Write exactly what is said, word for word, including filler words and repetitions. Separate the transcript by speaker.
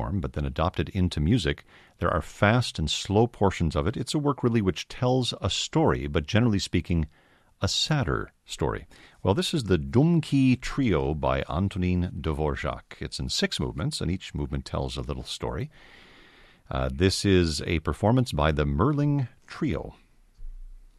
Speaker 1: but then adopted into music. There are fast and slow portions of it. It's a work really which tells a story, but generally speaking, a sadder story. Well, this is the Dumki Trio by Antonin Dvorak. It's in six movements, and each movement tells a little story. Uh, this is a performance by the Merling Trio.